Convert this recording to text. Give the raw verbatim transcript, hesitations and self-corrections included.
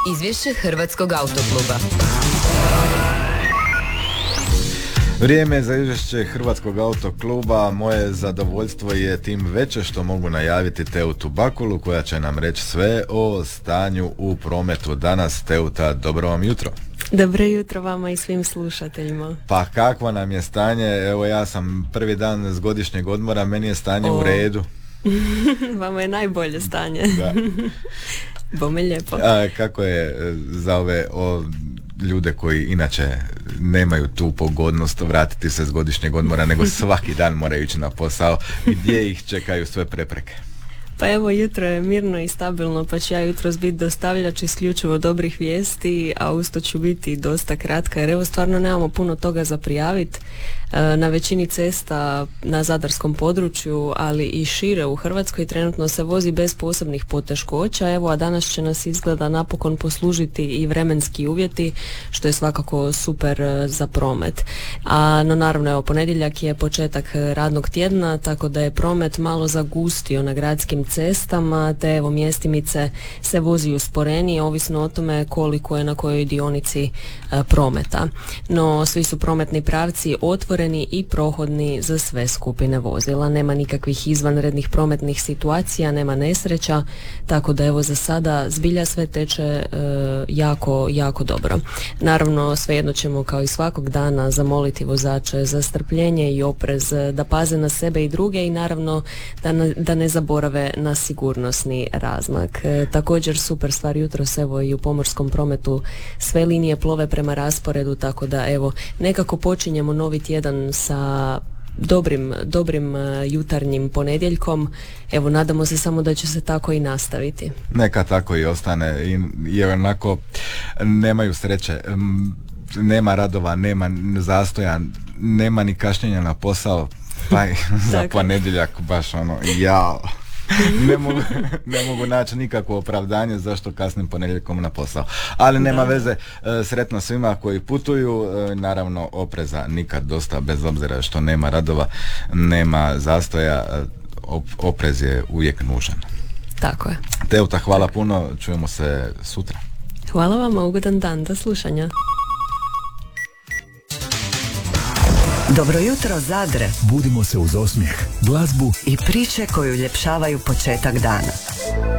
Izvješće Hrvatskog autokluba. Vrijeme za izvješće Hrvatskog autokluba. Moje zadovoljstvo je tim veće što mogu najaviti Teutu Bakulu koja će nam reći sve o stanju u prometu danas. Teuta, dobro vam jutro. Dobro jutro vama i svim slušateljima. Pa kakvo nam je stanje? Evo, ja sam prvi dan s godišnjeg odmora, meni je stanje o. u redu. Vama je najbolje stanje. Da. Bome lijepo. A kako je za ove o, ljude koji inače nemaju tu pogodnost vratiti se s godišnjeg odmora, nego svaki dan moraju ići na posao, gdje ih čekaju sve prepreke? Pa evo, jutro je mirno i stabilno, pa ću ja jutros biti dostavljač isključivo dobrih vijesti, a usto ću biti dosta kratka, jer evo stvarno nemamo puno toga za prijaviti. Na većini cesta na zadarskom području, ali i šire u Hrvatskoj trenutno se vozi bez posebnih poteškoća, evo, a danas će nas izgleda napokon poslužiti i vremenski uvjeti, što je svakako super za promet. A no naravno, evo, ponedjeljak je početak radnog tjedna, tako da je promet malo zagustio na gradskim cestama, te evo mjestimice se vozi usporenije, ovisno o tome koliko je na kojoj dionici e, prometa. No, svi su prometni pravci otvoreni i prohodni za sve skupine vozila. Nema nikakvih izvanrednih prometnih situacija, nema nesreća, tako da evo za sada zbilja sve teče e, jako, jako dobro. Naravno, svejedno ćemo kao i svakog dana zamoliti vozače za strpljenje i oprez, da paze na sebe i druge i naravno da ne, da ne zaborave na sigurnosni razmak. E, također super stvar jutros, evo i u pomorskom prometu sve linije plove prema rasporedu, tako da evo nekako počinjemo novi tjedan sa dobrim, dobrim uh, jutarnjim ponedjeljkom. Evo, nadamo se samo da će se tako i nastaviti. Neka tako i ostane, I, jer onako nemaju sreće, nema radova, nema zastoja, nema ni kašnjenja na posao, pa za ponedjeljak baš ono, jao. ne, mogu, ne mogu naći nikakvo opravdanje zašto kasnim ponedjeljkom na posao. Ali nema da. veze, sretno svima koji putuju, naravno opreza nikad dosta, bez obzira što nema radova, nema zastoja, oprez je uvijek nužan. Tako je. Teuta, hvala puno, čujemo se sutra. Hvala vam, ugodan dan, do slušanja. Dobro jutro, Zadre. Budimo se uz osmijeh, glazbu i priče koju uljepšavaju početak dana.